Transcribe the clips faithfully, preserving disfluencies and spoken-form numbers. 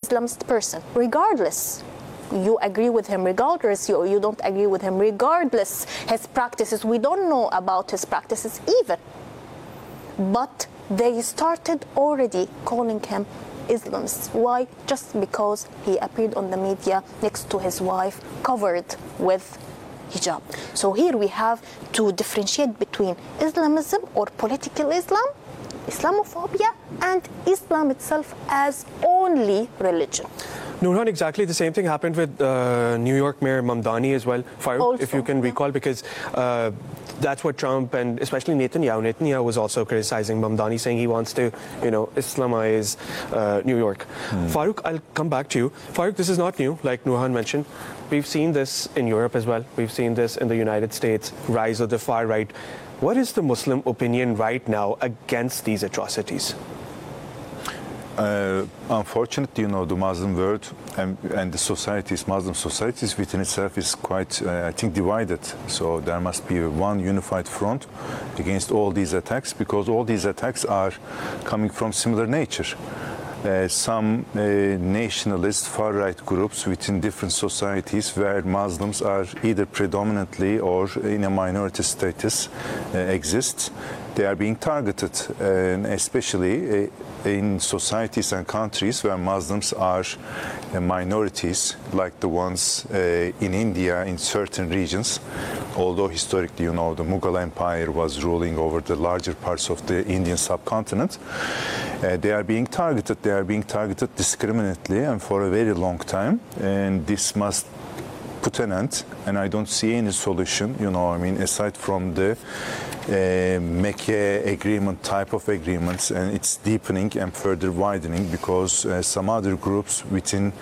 Islamist person, regardless. You agree with him regardless, you, you don't agree with him regardless his practices. We don't know about his practices even. But they started already calling him Islamist. Why? Just because he appeared on the media next to his wife covered with hijab. So here we have to differentiate between Islamism or political Islam, Islamophobia, and Islam itself as only religion. Noorhan, exactly the same thing happened with uh, New York Mayor Mamdani as well, Farouk, Also, if you can recall, yeah. because uh, that's what Trump and especially Netanyahu, Netanyahu was also criticizing Mamdani, saying he wants to, you know, Islamize uh, New York. Hmm. Farouk, I'll come back to you. Farouk, this is not new, like Noorhan mentioned. We've seen this in Europe as well. We've seen this in the United States, rise of the far right. What is the Muslim opinion right now against these atrocities? Uh, unfortunately, you know, the Muslim world and, and the societies, Muslim societies within itself is quite, uh, I think, divided. So there must be one unified front against all these attacks, because all these attacks are coming from similar nature. Uh, some uh, nationalist far-right groups within different societies where Muslims are either predominantly or in a minority status uh, exist, they are being targeted, and especially uh, in societies and countries where Muslims are uh, minorities, like the ones uh, in India in certain regions. Although historically, you know, the Mughal Empire was ruling over the larger parts of the Indian subcontinent, uh, they are being targeted. They are being targeted discriminately and for a very long time, and this must put an end. And I don't see any solution, you know, I mean, aside from the uh, Mecca agreement type of agreements, and it's deepening and further widening because uh, some other groups within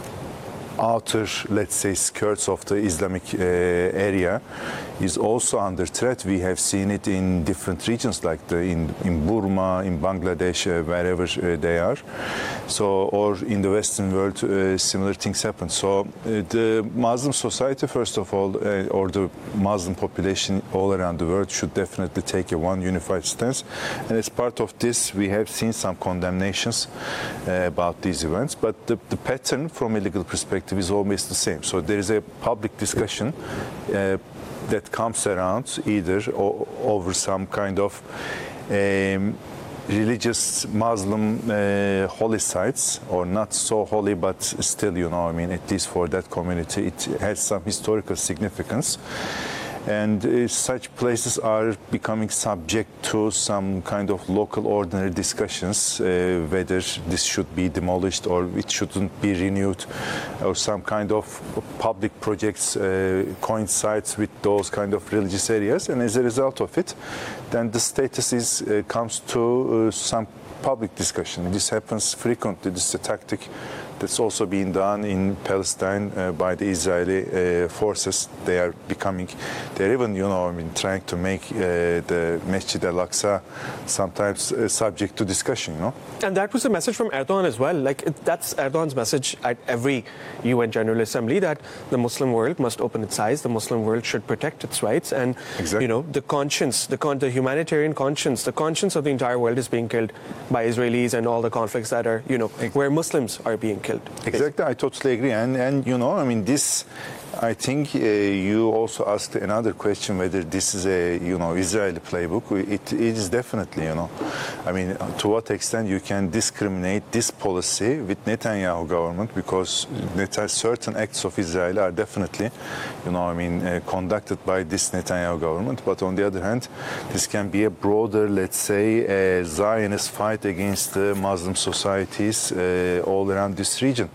outer, let's say, skirts of the Islamic uh, area is also under threat. We have seen it in different regions, like the, in, in Burma, in Bangladesh, uh, wherever uh, they are. So, or in the Western world, uh, similar things happen. So, uh, the Muslim society, first of all, uh, or the Muslim population all around the world should definitely take a one unified stance. And as part of this, we have seen some condemnations uh, about these events. But the, the pattern, from a legal perspective, is always the same. So there is a public discussion uh, that comes around either o over some kind of um, religious Muslim uh, holy sites, or not so holy, but still, you know, I mean, at least for that community, it has some historical significance. And uh, such places are becoming subject to some kind of local ordinary discussions, uh, whether this should be demolished or it shouldn't be renewed, or some kind of public projects uh, coincides with those kind of religious areas. And as a result of it, then the status is, uh, comes to uh, some public discussion. This happens frequently. This is a tactic that's also being done in Palestine uh, by the Israeli uh, forces. They are becoming, they're even, you know, I mean, trying to make uh, the Masjid al-Aqsa sometimes uh, subject to discussion, you know? And that was the message from Erdogan as well. Like, it, that's Erdogan's message at every U N General Assembly, that the Muslim world must open its eyes, the Muslim world should protect its rights, and, exactly. you know, the conscience, the, con the humanitarian conscience, the conscience of the entire world is being killed by Israelis and all the conflicts that are, you know, where Muslims are being killed. Exactly, I totally agree. And, and you know, I mean, this, I think uh, you also asked another question, whether this is a, you know, Israeli playbook. It, it is definitely, you know, I mean, to what extent you can discriminate this policy with Netanyahu government, because certain acts of Israel are definitely, you know, I mean, uh, conducted by this Netanyahu government. But on the other hand, this can be a broader, let's say, a Zionist fight against the Muslim societies uh, all around this region.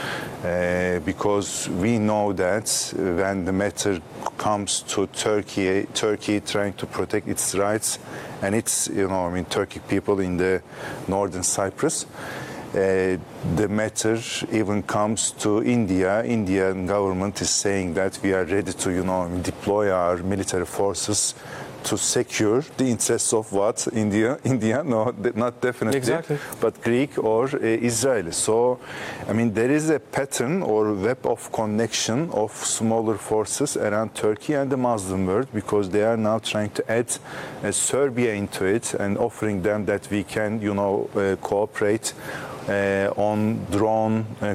Uh, because we know that when the matter comes to Turkey, Turkey trying to protect its rights and its, you know, I mean, Turkic people in the northern Cyprus, uh, the matter even comes to India. Indian government is saying that we are ready to, you know, deploy our military forces to secure the interests of what? India, India, no, not definitely, exactly. but Greek or uh, Israeli. So, I mean, there is a pattern or web of connection of smaller forces around Turkey and the Muslim world, because they are now trying to add uh, Serbia into it and offering them that we can, you know, uh, cooperate uh, on drone uh,